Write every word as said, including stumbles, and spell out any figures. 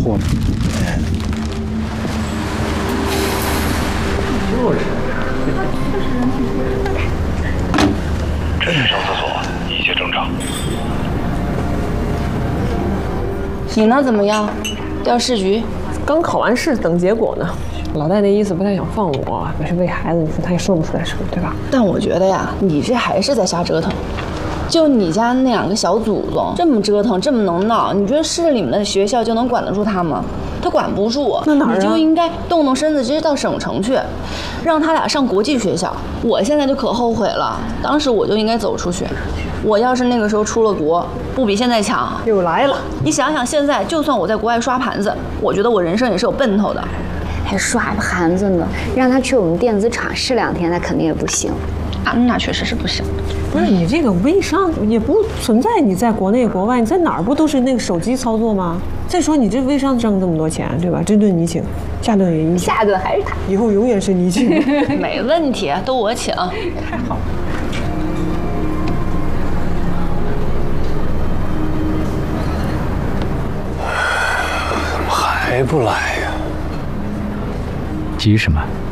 我，就是。 这次上厕所一切正常。 你呢？怎么样？调市局？ 刚考完试，等结果呢。老戴那意思不太想放我，那是为孩子，你说他也说不出来什么，对吧？ 但我觉得呀，你这还是在瞎折腾。就你家那两个小祖宗这么折腾，这么能闹，你觉得市里面的学校就能管得住他吗？他管不住。 那哪儿啊？ 你就应该动动身子，直接到省城去，让他俩上国际学校。我现在就可后悔了，当时我就应该走出去。我要是那个时候出了国，不比现在强。 又来了。 你想想，现在就算我在国外刷盘子，我觉得我人生也是有奔头的。 还刷盘子呢，让他去我们电子厂试两天，那肯定也不行。 啊，那确实是不行。 不是你这个微商也不存在，你在国内国外，你在哪儿不都是那个手机操作吗？再说你这微商挣这么多钱，对吧？这顿你请，下顿也你请， 下顿还是他， 以后永远是你请。 没问题，都我请。 太好了。 怎么还不来呀？ 急什么？